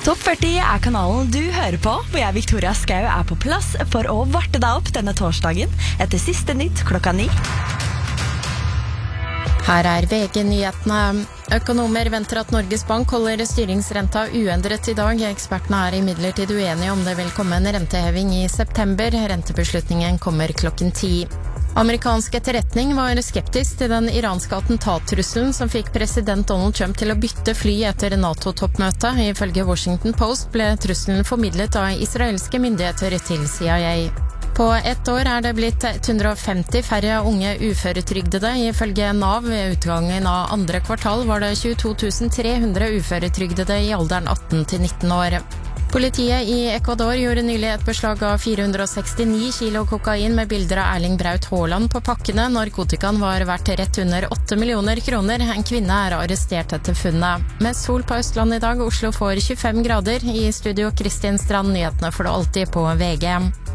Topp 40 er kanalen du hører på, hvor jeg, Victoria Skau, er på plass for å varte deg opp denne torsdagen etter siste nytt klokka 9. Her er VG-nyhetene. Økonomer venter at Norges Bank holder styringsrenta uendret i dag. Ekspertene er imidlertid uenige om det vil komme en renteheving i september. Rentebeslutningen kommer klokken 10. Amerikansk etterretning var skeptisk til den iranske attentattrusselen som fikk president Donald Trump til å bytte fly etter NATO-toppmøtet. Ifølge Washington Post ble trusselen formidlet av israelske myndigheter til CIA. På ett år er det blitt 150 færre unge uføretrygdede. Ifølge NAV ved utgangen av andre kvartal var det 22 300 uføretrygdede i alderen 18 til 19 år. Politiet i Ecuador gjorde nylig et beslag av 469 kilo kokain med bilder av Erling Braut Haaland på pakkene. Narkotikaen var verdt rett under 8 millioner kroner. En kvinne er arrestert etter funnet. Med sol på Østland i dag, Oslo får 25 grader. I studio Kristin Strand, nyhetene får du alltid på VG.